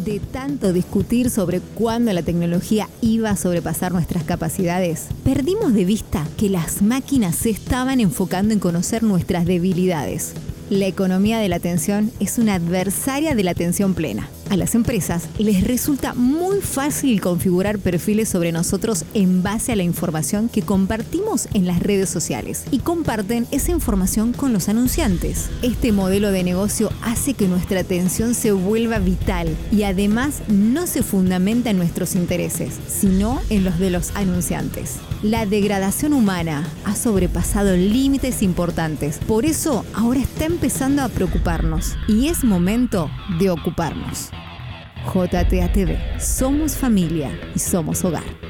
De tanto discutir sobre cuándo la tecnología iba a sobrepasar nuestras capacidades, perdimos de vista que las máquinas se estaban enfocando en conocer nuestras debilidades. La economía de la atención es una adversaria de la atención plena. A las empresas les resulta muy fácil configurar perfiles sobre nosotros en base a la información que compartimos en las redes sociales y comparten esa información con los anunciantes. Este modelo de negocio hace que nuestra atención se vuelva vital y además no se fundamenta en nuestros intereses, sino en los de los anunciantes. La degradación humana ha sobrepasado límites importantes, por eso ahora está empezando a preocuparnos y es momento de ocuparnos. JTA TV, somos familia y somos hogar.